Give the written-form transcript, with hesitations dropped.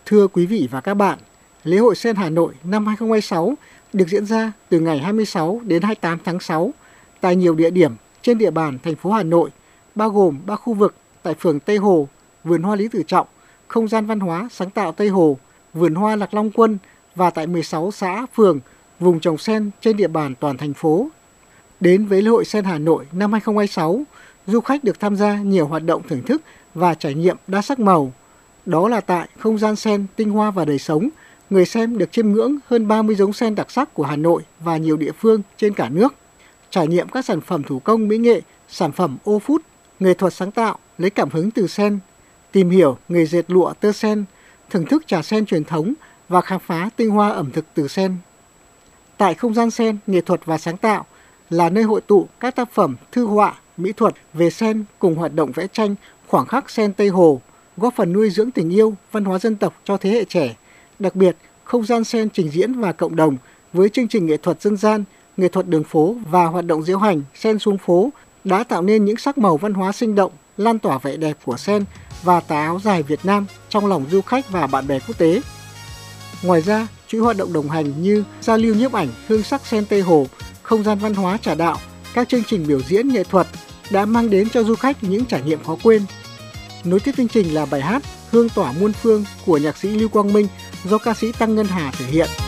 Thưa quý vị và các bạn, lễ hội Sen Hà Nội năm 2026 được diễn ra từ ngày 26 đến 28 tháng 6 tại nhiều địa điểm trên địa bàn thành phố Hà Nội, bao gồm 3 khu vực tại phường Tây Hồ, Vườn Hoa Lý Tự Trọng, Không gian văn hóa sáng tạo Tây Hồ, Vườn Hoa Lạc Long Quân và tại 16 xã, phường, vùng trồng sen trên địa bàn toàn thành phố. Đến với lễ hội Sen Hà Nội năm 2026, du khách được tham gia nhiều hoạt động thưởng thức và trải nghiệm đa sắc màu. Đó là tại không gian sen tinh hoa và đời sống, người xem được chiêm ngưỡng hơn 30 giống sen đặc sắc của Hà Nội và nhiều địa phương trên cả nước. Trải nghiệm các sản phẩm thủ công mỹ nghệ, sản phẩm ô phút, nghệ thuật sáng tạo lấy cảm hứng từ sen, tìm hiểu nghề dệt lụa tơ sen, thưởng thức trà sen truyền thống và khám phá tinh hoa ẩm thực từ sen. Tại không gian sen, nghệ thuật và sáng tạo là nơi hội tụ các tác phẩm thư họa, mỹ thuật về sen cùng hoạt động vẽ tranh khoảng khắc sen Tây Hồ, góp phần nuôi dưỡng tình yêu, văn hóa dân tộc cho thế hệ trẻ. Đặc biệt, không gian sen trình diễn và cộng đồng với chương trình nghệ thuật dân gian, nghệ thuật đường phố và hoạt động diễu hành sen xuống phố đã tạo nên những sắc màu văn hóa sinh động, lan tỏa vẻ đẹp của sen và tà áo dài Việt Nam trong lòng du khách và bạn bè quốc tế. Ngoài ra, chuỗi hoạt động đồng hành như giao lưu nhiếp ảnh hương sắc sen Tây Hồ, không gian văn hóa Trà Đạo, các chương trình biểu diễn nghệ thuật đã mang đến cho du khách những trải nghiệm khó quên. Nối tiếp chương trình là bài hát Hương tỏa muôn phương của nhạc sĩ Lưu Quang Minh do ca sĩ Tăng Ngân Hà thể hiện.